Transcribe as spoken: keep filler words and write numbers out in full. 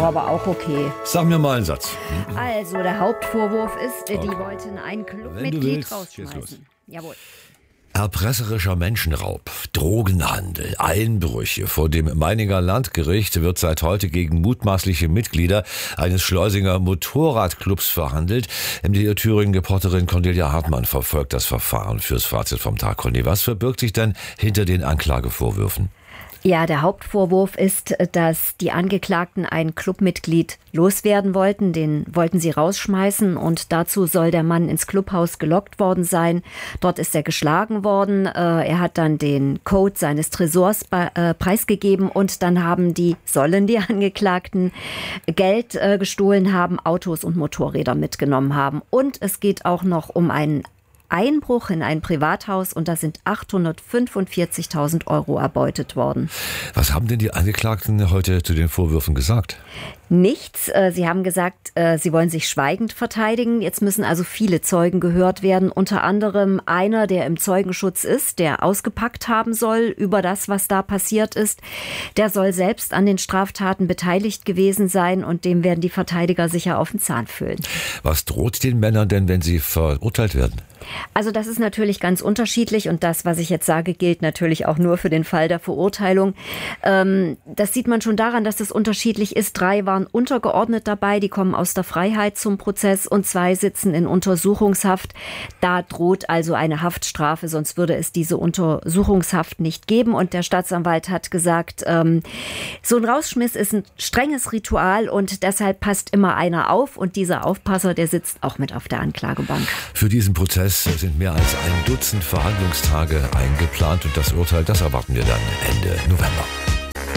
aber auch okay. Sag mir mal einen Satz. Also, der Hauptvorwurf ist, Okay. die wollten ein Wenn du Clubmitglied willst, schieß los. rausschmeißen. Jawohl. Erpresserischer Menschenraub, Drogenhandel, Einbrüche. Vor dem Meininger Landgericht wird seit heute gegen mutmaßliche Mitglieder eines Schleusinger Motorradclubs verhandelt. M D R Thüringen-Reporterin Cornelia Hartmann verfolgt das Verfahren fürs Fazit vom Tag. Conny, was verbirgt sich denn hinter den Anklagevorwürfen? Ja, der Hauptvorwurf ist, dass die Angeklagten ein Clubmitglied loswerden wollten. Den wollten sie rausschmeißen und dazu soll der Mann ins Clubhaus gelockt worden sein. Dort ist er geschlagen worden. Er hat dann den Code seines Tresors preisgegeben und dann haben die, sollen die Angeklagten Geld gestohlen haben, Autos und Motorräder mitgenommen haben. Und es geht auch noch um einen Einbruch in ein Privathaus und da sind achthundertfünfundvierzigtausend Euro erbeutet worden. Was haben denn die Angeklagten heute zu den Vorwürfen gesagt? Nichts. Sie haben gesagt, sie wollen sich schweigend verteidigen. Jetzt müssen also viele Zeugen gehört werden. Unter anderem einer, der im Zeugenschutz ist, der ausgepackt haben soll über das, was da passiert ist. Der soll selbst an den Straftaten beteiligt gewesen sein und dem werden die Verteidiger sicher auf den Zahn fühlen. Was droht den Männern denn, wenn sie verurteilt werden? Also das ist natürlich ganz unterschiedlich und das, was ich jetzt sage, gilt natürlich auch nur für den Fall der Verurteilung. Ähm, das sieht man schon daran, dass es unterschiedlich ist. Drei waren untergeordnet dabei, die kommen aus der Freiheit zum Prozess und zwei sitzen in Untersuchungshaft. Da droht also eine Haftstrafe, sonst würde es diese Untersuchungshaft nicht geben. Und der Staatsanwalt hat gesagt, ähm, so ein Rausschmiss ist ein strenges Ritual und deshalb passt immer einer auf und dieser Aufpasser, der sitzt auch mit auf der Anklagebank. Für diesen Prozess sind mehr als ein Dutzend Verhandlungstage eingeplant und das Urteil, das erwarten wir dann Ende November.